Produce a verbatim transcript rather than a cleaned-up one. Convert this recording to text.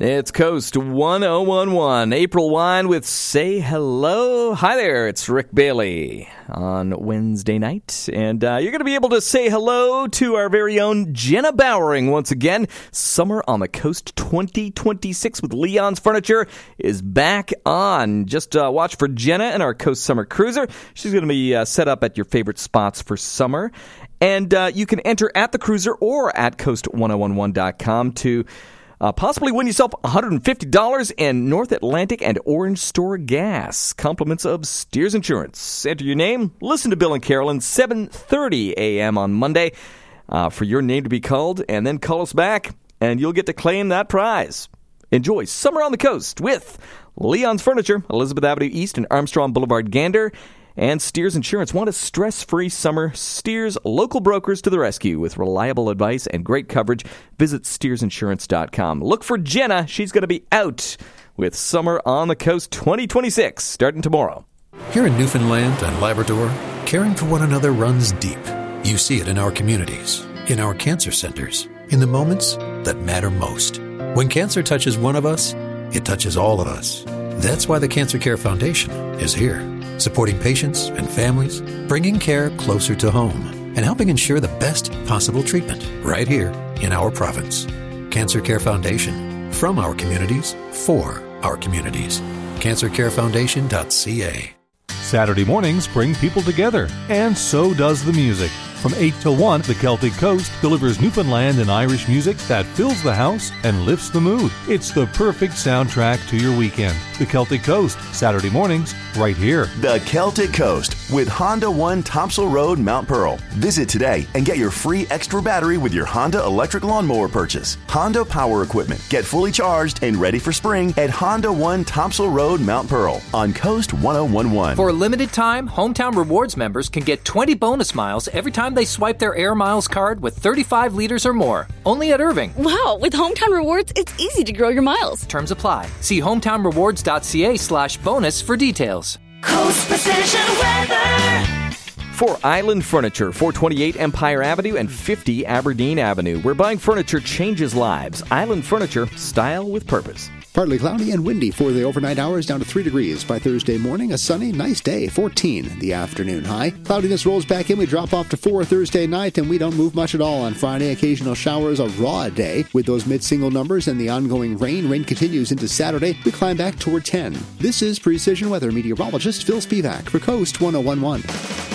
It's Coast one oh one one. April Wine with Say Hello. Hi there, it's Rick Bailey on Wednesday night. And uh, you're going to be able to say hello to our very own Jenna Bowering once again. Summer on the Coast twenty twenty-six with Leon's Furniture is back on. Just uh, watch for Jenna and our Coast Summer Cruiser. She's going to be uh, set up at your favorite spots for summer. And uh, you can enter at the cruiser or at coast ten eleven dot com to Uh, possibly win yourself one hundred fifty dollars in North Atlantic and Orange Store gas. Compliments of Steers Insurance. Enter your name. Listen to Bill and Carolyn, seven thirty a.m. on Monday uh, for your name to be called. And then call us back, and you'll get to claim that prize. Enjoy Summer on the Coast with Leon's Furniture, Elizabeth Avenue East and Armstrong Boulevard, Gander. And Steers Insurance. Want a stress-free summer? Steers local brokers to the rescue with reliable advice and great coverage. Visit steers insurance dot com. Look for Jenna. She's going to be out with Summer on the Coast twenty twenty-six, starting tomorrow. Here in Newfoundland and Labrador, caring for one another runs deep. You see it in our communities, in our cancer centers, in the moments that matter most. When cancer touches one of us, it touches all of us. That's why the Cancer Care Foundation is here, supporting patients and families, bringing care closer to home, and helping ensure the best possible treatment right here in our province. Cancer Care Foundation, from our communities, for our communities. cancer care foundation dot c a. Saturday mornings bring people together, and so does the music. From eight till one, the Celtic Coast delivers Newfoundland and Irish music that fills the house and lifts the mood. It's the perfect soundtrack to your weekend. The Celtic Coast, Saturday mornings, right here. The Celtic Coast with Honda One Topsail Road, Mount Pearl. Visit today and get your free extra battery with your Honda electric lawnmower purchase. Honda Power Equipment. Get fully charged and ready for spring at Honda One Topsail Road, Mount Pearl on Coast ten eleven. For a limited time, Hometown Rewards members can get twenty bonus miles every time they swipe their Air Miles card with thirty-five liters or more. Only at Irving. Wow, with Hometown Rewards, it's easy to grow your miles. Terms apply. See hometown rewards dot c a slash bonus for details. Coast Precision Weather. For Island Furniture, four twenty-eight Empire Avenue and fifty Aberdeen Avenue, where buying furniture changes lives. Island Furniture, style with purpose. Partly cloudy and windy for the overnight hours, down to three degrees. By Thursday morning, a sunny, nice day, fourteen the afternoon high. Cloudiness rolls back in. We drop off to four Thursday night, and we don't move much at all on Friday. Occasional showers, a raw day. With those mid-single numbers and the ongoing rain, rain continues into Saturday. We climb back toward ten. This is Precision Weather meteorologist Phil Spivak for Coast ten eleven.